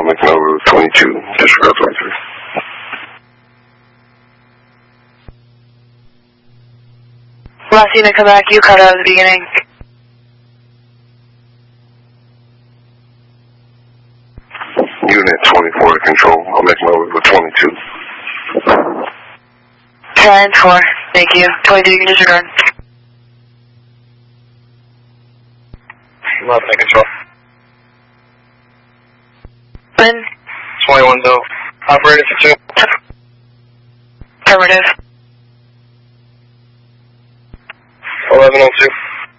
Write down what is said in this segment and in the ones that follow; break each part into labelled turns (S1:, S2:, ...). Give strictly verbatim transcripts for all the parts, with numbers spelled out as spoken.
S1: I'll make note of twenty-two, disregard twenty-three.
S2: Last unit, come back. You cut out at the beginning.
S1: Unit twenty-four to control. I'll make note of twenty-two.
S2: ten four. Thank you. twenty-two, you can disregard.
S3: eleven to control.
S2: Ben?
S3: twenty-one to operator for two.
S2: Affirmative.
S3: eleven oh two.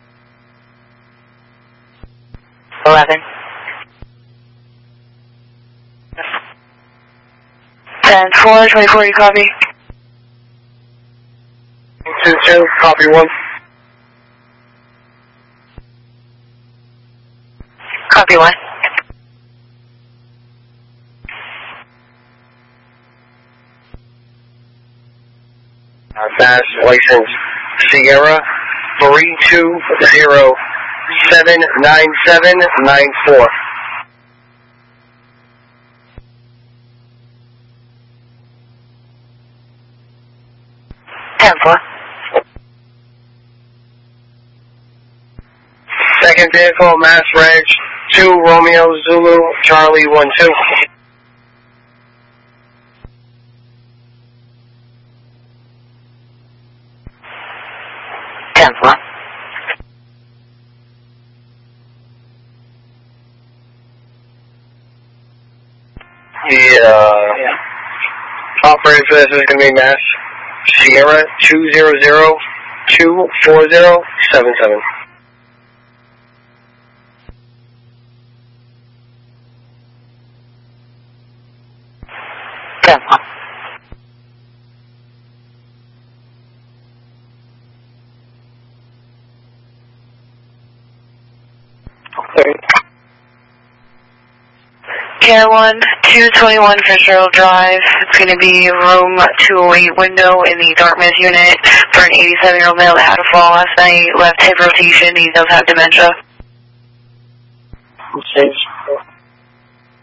S2: eleven. ten four, twenty-four, you copy?
S3: two two, copy one.
S2: Copy one.
S3: Uh, Bass license Sierra three two zero seven nine seven nine four.
S2: ten four.
S3: Second vehicle, Mass Reg two Romeo Zulu Charlie one two.
S2: ten four.
S3: The uh, operator for this is going to be Mass Sierra two zero zero two four zero seven seven.
S2: ten four.
S3: Okay.
S2: Care one, two twenty-one Fitzgerald Drive. It's going to be room two oh eight window in the Dartmouth unit for an eighty-seven-year-old male that had a fall last night, left hip rotation. He does have dementia.
S3: Okay.